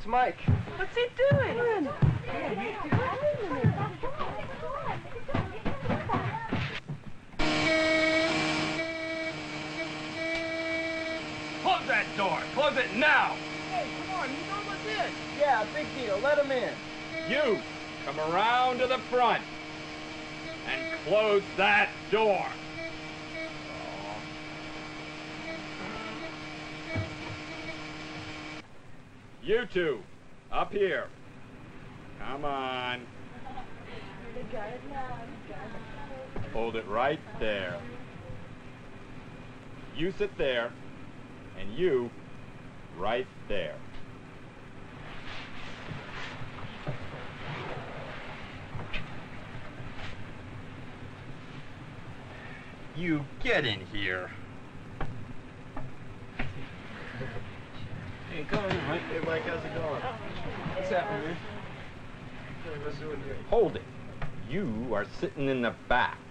It's Mike. What's he doing? Close that door! Close it now! Hey, come on, you know what's in. Yeah, big deal. Let him in. You, come around to the front and close that door. You two, up here. Come on. Hold it right there. You sit there, and you right there. You get in here. Hey, come on in, Mike. Hey, Mike, how's it going? What's happening, man? Hold it. You are sitting in the back.